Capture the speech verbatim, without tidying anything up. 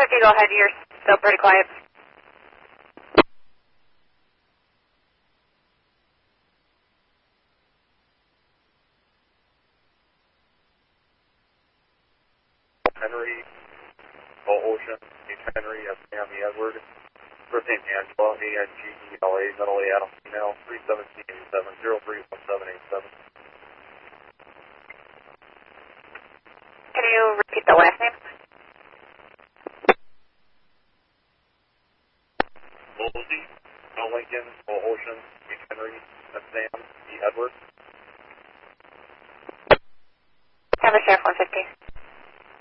fifty, go ahead. You're still pretty quiet. Henry, Paul Ocean, H. Henry, S. M. E. Edward, first name Angela, A N G E L A, middle A, Adam, female, three seventeen eighty-seven, zero three one seven eight seven. Can you repeat the last name? Losey, L. Lincoln, Paul Ocean, H. Henry, S. M. E. Edward. Have a Sheriff one fifty.